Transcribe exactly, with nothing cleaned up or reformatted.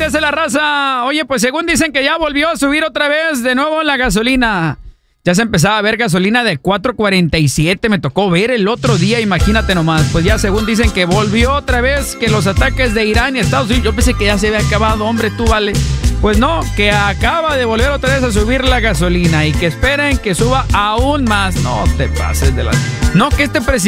Dice la raza, oye, pues según dicen que ya volvió a subir otra vez de nuevo la gasolina. Ya se empezaba a ver gasolina de cuatro cuarenta y siete, me tocó ver el otro día, imagínate nomás. Pues ya según dicen que volvió otra vez, que los ataques de Irán y Estados Unidos, yo pensé que ya se había acabado, hombre, tú vale. Pues no, que acaba de volver otra vez a subir la gasolina y que esperen que suba aún más. No te pases de la... No, que este presidente...